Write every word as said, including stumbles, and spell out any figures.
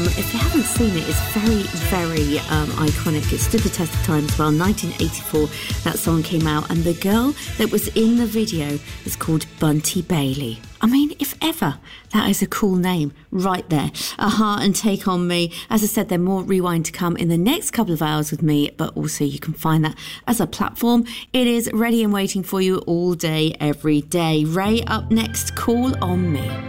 if you haven't seen it, it's very, very um, iconic. It stood the test of time as well. nineteen eighty-four, that song came out, and the girl that was in the video is called Bunty Bailey. I mean, if ever, that is a cool name right there. Aha and Take On Me. As I said, there's more Rewind to come in the next couple of hours with me, but also you can find that as a platform. It is ready and waiting for you all day, every day. Ray up next, Call On Me.